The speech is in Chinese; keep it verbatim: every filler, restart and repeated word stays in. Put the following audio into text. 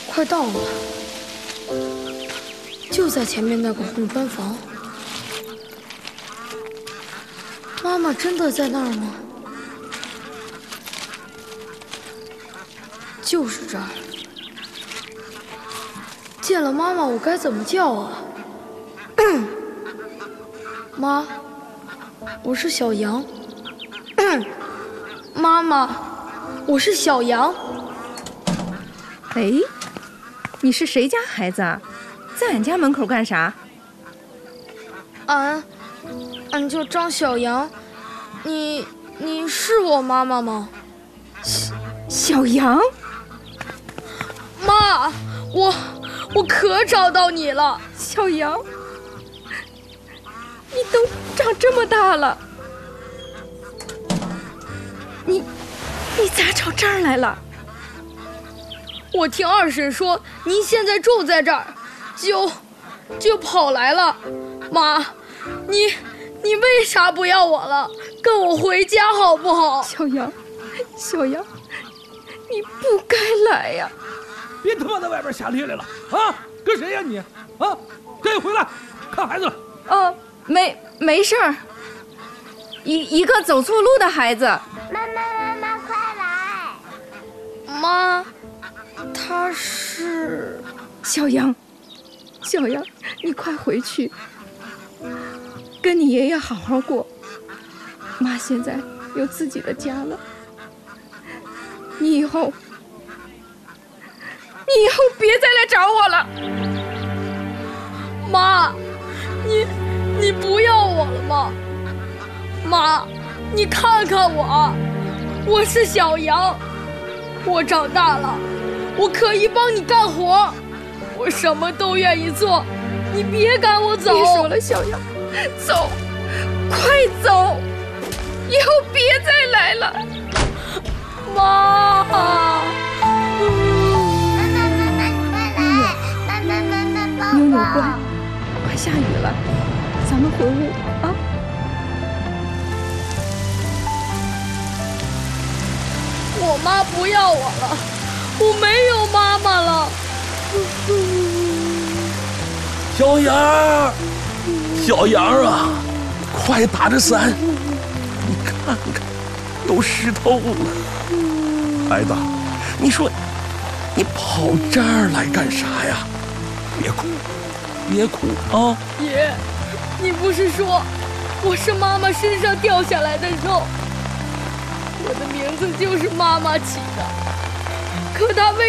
快到了，就在前面那个红砖房。妈妈真的在那儿吗？就是这儿。见了妈妈，我该怎么叫啊？妈，我是小羊。妈妈，我是小羊。 哎，你是谁家孩子啊？在俺家门口干啥？ 俺，俺叫张小羊。你，你是我妈妈吗？ 小小羊。 妈，我我可找到你了， 小羊。你都长这么大了，你你咋找这儿来了？ 我听二婶说您现在住在这儿，就就跑来了。妈，你你为啥不要我了？跟我回家好不好？ 小羊，小羊，你不该来呀！ 别他妈在外边瞎咧咧了啊！跟谁呀你？啊，赶紧回来看孩子了。 哦，没没事儿，一一个走错路的孩子。 妈妈妈妈快来！ 妈，他是小羊，小羊，你快回去，跟你爷爷好好过。妈现在有自己的家了，你以后，你以后别再来找我了。 妈，你你不要我了吗？妈，你看看我，我是小羊，我长大了，我可以帮你干活，我什么都愿意做，你别赶我走。 别说了，小羊，走，快走，以后别再来了。 妈， 妞妞乖，快下雨了，咱们回屋啊。 我妈不要我了，我没有妈妈了。 小羊，小羊啊，快打着伞，你看看，都湿透了。孩子，你说你跑这儿来干啥呀？别哭，别哭啊！ 爷，你不是说我是妈妈身上掉下来的肉？我的名字就是妈妈起的，可她为